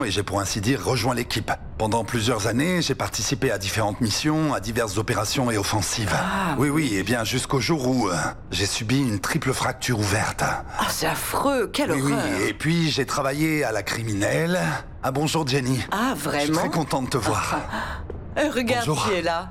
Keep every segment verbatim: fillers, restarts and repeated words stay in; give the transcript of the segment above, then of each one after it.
Et j'ai pour ainsi dire rejoint l'équipe. Pendant plusieurs années, j'ai participé à différentes missions, à diverses opérations et offensives. Ah, oui, oui, et bien jusqu'au jour où euh, j'ai subi une triple fracture ouverte. Ah, c'est affreux, quelle Oui, oui, horreur. et puis j'ai travaillé à la criminelle. Ah bonjour Jenny. Ah, Je suis vraiment? très content de te voir. Euh, Regarde Bonjour. qui est là.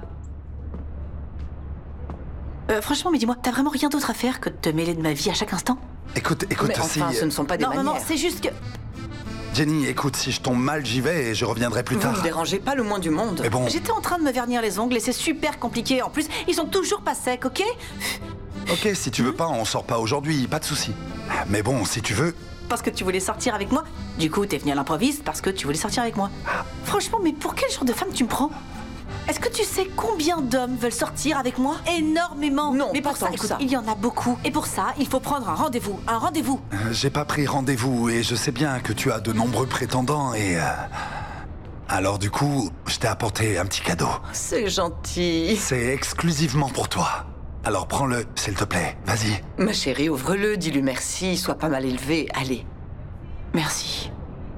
Euh, franchement, mais dis-moi, t'as vraiment rien d'autre à faire que de te mêler de ma vie à chaque instant? Écoute, écoute, Mais si... enfin, ce ne sont pas des Non, non, manières. non, c'est juste que... Jenny, écoute, si je tombe mal, j'y vais et je reviendrai plus Vous tard. ne dérangez pas le moins du monde. Mais bon, J'étais en train de me vernir les ongles et c'est super compliqué. En plus, ils sont toujours pas secs, ok? ok, si tu veux pas, on sort pas aujourd'hui, pas de souci. Mais bon, si tu veux... Parce que tu voulais sortir avec moi. Du coup, t'es venu à l'improviste parce que tu voulais sortir avec moi. Franchement, mais pour quel genre de femme tu me prends? Est-ce que tu sais combien d'hommes veulent sortir avec moi? Énormément. Non, mais pas pour ça, tant que écoute, ça. il y en a beaucoup. Et pour ça, il faut prendre un rendez-vous. Un rendez-vous. Euh, J'ai pas pris rendez-vous et je sais bien que tu as de nombreux prétendants et... euh, Alors du coup, je t'ai apporté un petit cadeau. C'est gentil. C'est exclusivement pour toi. Alors prends-le, s'il te plaît. Vas-y. Ma chérie, ouvre-le, dis-lui merci, sois pas mal élevé. Allez. Merci.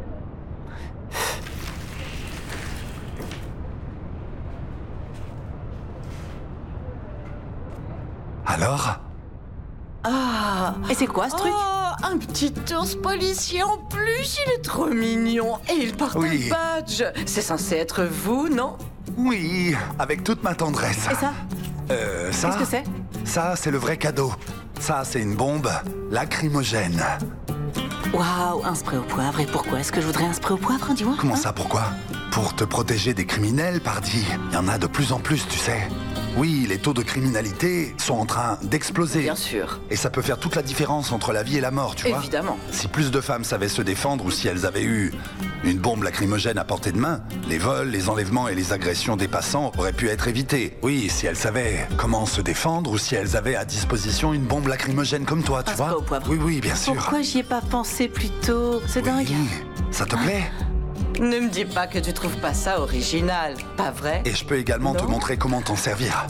Alors? Ah. Et c'est quoi ce truc? Oh, un petit ours policier en plus, il est trop mignon. Et il porte Oui. un badge. C'est censé être vous, non? Oui, avec toute ma tendresse. Et ça? Euh, ça? Qu'est-ce que c'est? Ça, c'est le vrai cadeau. Ça, c'est une bombe lacrymogène. Waouh, un spray au poivre. Et pourquoi est-ce que je voudrais un spray au poivre, hein, dis-moi? Comment hein? ça, pourquoi? Pour te protéger des criminels, pardi. Il y en a de plus en plus, tu sais. Oui, les taux de criminalité sont en train d'exploser. Bien sûr. Et ça peut faire toute la différence entre la vie et la mort, tu vois. Évidemment. Si plus de femmes savaient se défendre ou si elles avaient eu une bombe lacrymogène à portée de main, les vols, les enlèvements et les agressions des passants auraient pu être évités. Oui, si elles savaient comment se défendre ou si elles avaient à disposition une bombe lacrymogène comme toi, tu Un vois. spray au poivre. Oui, oui, bien sûr. Pourquoi j'y ai pas pensé plus tôt? C'est dingue. Oui, ça te plaît? Ne me dis pas que tu trouves pas ça original, pas vrai? Et je peux également te Non. montrer comment t'en servir.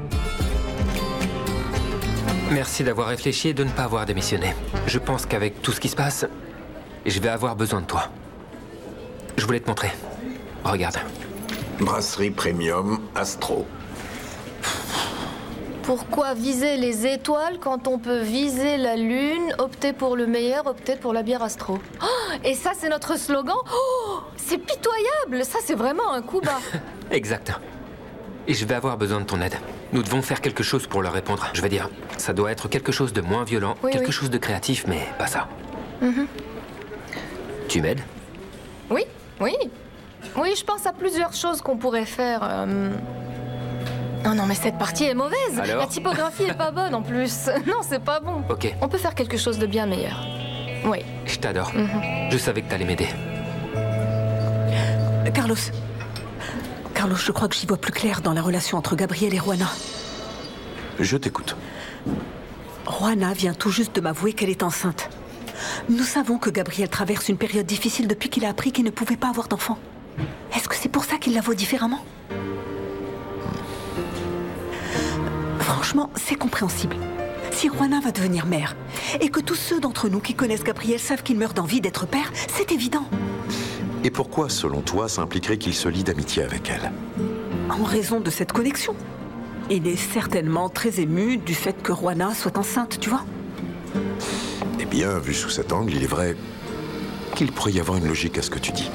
Merci d'avoir réfléchi et de ne pas avoir démissionné. Je pense qu'avec tout ce qui se passe, je vais avoir besoin de toi. Je voulais te montrer. Regarde. Brasserie Premium Astro. Pourquoi viser les étoiles quand on peut viser la lune, opter pour le meilleur, opter pour la bière Astro? Oh, et ça, c'est notre slogan? Oh, c'est pitoyable. Ça, c'est vraiment un coup bas. Exact. Et je vais avoir besoin de ton aide. Nous devons faire quelque chose pour leur répondre. Je veux dire, ça doit être quelque chose de moins violent, Oui, quelque oui. chose de créatif, mais pas ça. Mhm. Tu m'aides? Oui, oui. Oui, je pense à plusieurs choses qu'on pourrait faire. euh. Non, non, mais cette partie est mauvaise. Alors La typographie est pas bonne en plus. Non, c'est pas bon. Ok, On peut faire quelque chose de bien meilleur. Oui. je t'adore. Mhm. Je savais que t'allais m'aider. Euh, Carlos. Carlos, je crois que j'y vois plus clair dans la relation entre Gabriel et Juana. Je t'écoute. Juana vient tout juste de m'avouer qu'elle est enceinte. Nous savons que Gabriel traverse une période difficile depuis qu'il a appris qu'il ne pouvait pas avoir d'enfant. Est-ce que c'est pour ça qu'il la voit différemment? Franchement, c'est compréhensible. Si Juana va devenir mère, et que tous ceux d'entre nous qui connaissent Gabriel savent qu'il meurt d'envie d'être père, c'est évident. Et pourquoi, selon toi, ça impliquerait qu'il se lie d'amitié avec elle? En raison de cette connexion. Il est certainement très ému du fait que Juana soit enceinte, tu vois. Eh bien, vu sous cet angle, il est vrai qu'il pourrait y avoir une logique à ce que tu dis.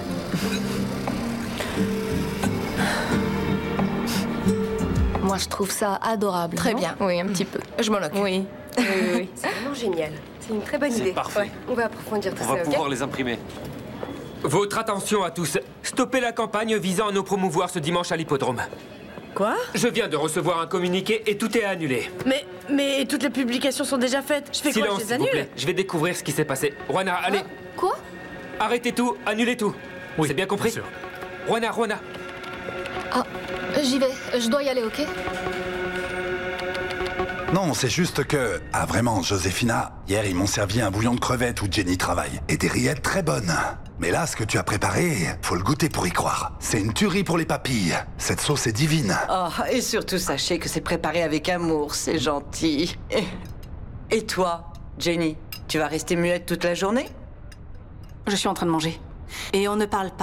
Moi, je trouve ça adorable. Très non? bien. Oui, un petit peu. Je m'en occupe. Oui. Oui, oui, oui. C'est vraiment génial. C'est une très bonne idée. Parfait. On va approfondir tout On ça, va ok? pouvoir les imprimer. Votre attention à tous. Stoppez la campagne visant à nous promouvoir ce dimanche à l'hippodrome. Quoi? Je viens de recevoir un communiqué et tout est annulé. Mais, mais toutes les publications sont déjà faites. Je fais quoi? Silence, Je les s'il vous annule? plaît. Je vais découvrir ce qui s'est passé. Juana, allez, Quoi? arrêtez tout, annulez tout. Oui, C'est bien compris? bien sûr. Juana, Juana. Ah, j'y vais. Je dois y aller, ok? Non, c'est juste que... Ah vraiment, Joséphina, hier ils m'ont servi un bouillon de crevettes où Jenny travaille. Et des rillettes très bonnes. Mais là, ce que tu as préparé, faut le goûter pour y croire. C'est une tuerie pour les papilles. Cette sauce est divine. Oh, et surtout, sachez que c'est préparé avec amour, c'est gentil. Et, et toi, Jenny, tu vas rester muette toute la journée? Je suis en train de manger. Et on ne parle pas